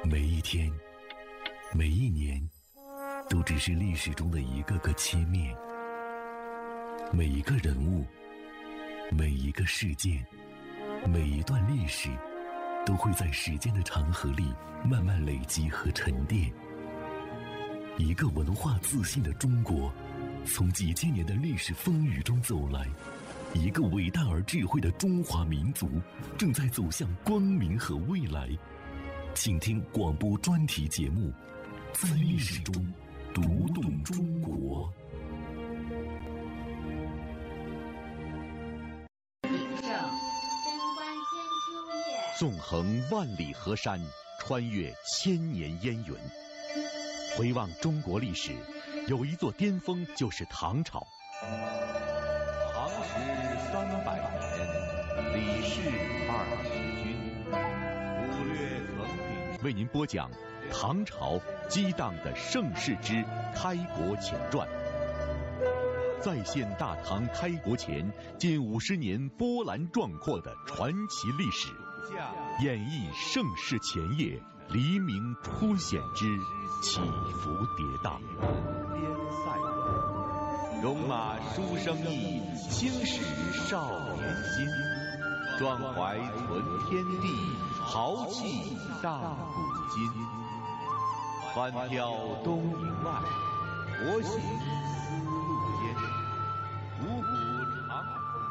每一天，每一年，都只是历史中的一个个切面。每一个人物，每一个事件，每一段历史，都会在时间的长河里慢慢累积和沉淀。一个文化自信的中国，从几千年的历史风雨中走来。一个伟大而智慧的中华民族，正在走向光明和未来。请听广播专题节目《在历史中读懂中国》。 纵横万里河山，穿越千年烟云。回望中国历史，有一座巅峰就是唐朝。 唐时300年，李氏20君，忽略曾鼎。 为您播讲唐朝激荡的盛世之开国前传，再现大唐开国前近50年波澜壮阔的传奇历史，演绎盛世前夜黎明初显之起伏跌宕。 戎马书生意，青史少年心。壮怀存天地，豪气荡古今。欢飘东营外，佛行丝路间。五谷长空。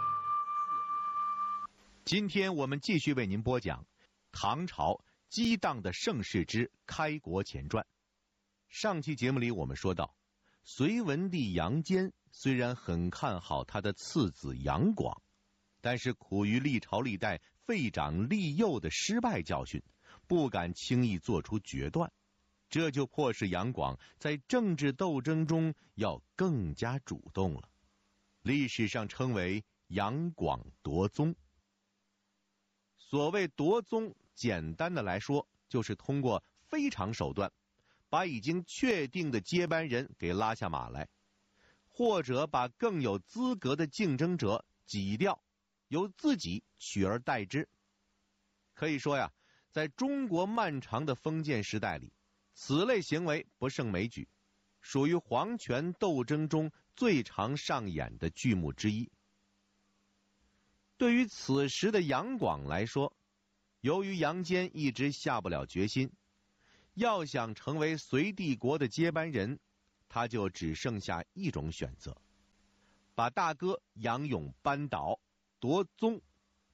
今天我们继续为您播讲唐朝激荡的盛世之开国前传。上期节目里我们说到，隋文帝杨坚虽然很看好他的次子杨广，但是苦于历朝历代废长立幼的失败教训，不敢轻易做出决断，这就迫使杨广在政治斗争中要更加主动了。历史上称为杨广夺宗。所谓夺宗，简单的来说，就是通过非常手段把已经确定的接班人给拉下马来，或者把更有资格的竞争者挤掉，由自己取而代之。可以说呀，在中国漫长的封建时代里，此类行为不胜枚举，属于皇权斗争中最常上演的剧目之一。对于此时的杨广来说，由于杨坚一直下不了决心，要想成为隋帝国的接班人，他就只剩下一种选择，把大哥杨勇扳倒，夺宗。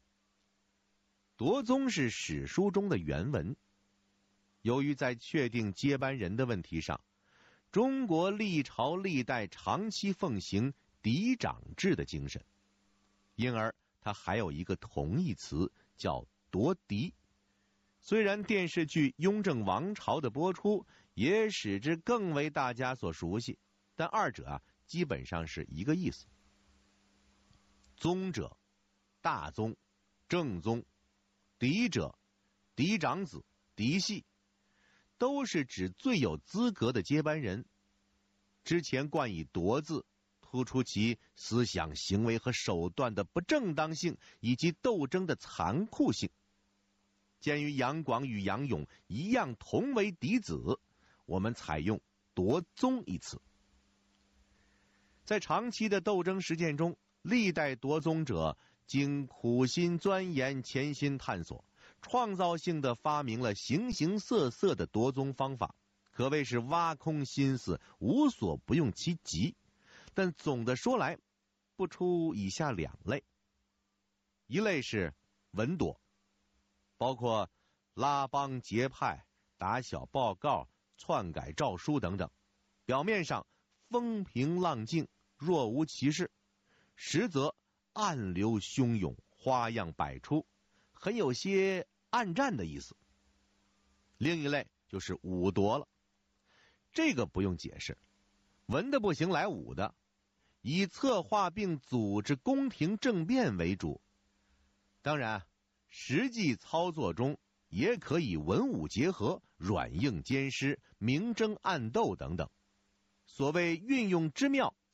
夺宗是史书中的原文。由于在确定接班人的问题上，中国历朝历代长期奉行嫡长制的精神，因而它还有一个同义词叫夺嫡。虽然电视剧《雍正王朝》的播出也使之更为大家所熟悉，但二者基本上是一个意思。宗者，大宗、正宗；嫡者，嫡长子、嫡系，都是指最有资格的接班人。之前冠以夺字，突出其思想行为和手段的不正当性以及斗争的残酷性。鉴于杨广与杨勇一样同为嫡子，我们采用夺宗一词。在长期的斗争实践中，历代夺宗者经苦心钻研、潜心探索，创造性地发明了形形色色的夺宗方法，可谓是挖空心思，无所不用其极。但总的说来，不出以下两类。一类是文夺，包括拉帮结派、打小报告、篡改诏书等等，表面上风平浪静，若无其事，实则暗流汹涌，花样百出，很有些暗战的意思。另一类就是武夺了，这个不用解释，文的不行来武的，以策划并组织宫廷政变为主。当然实际操作中也可以文武结合，软硬兼施，明争暗斗等等。所谓运用之妙，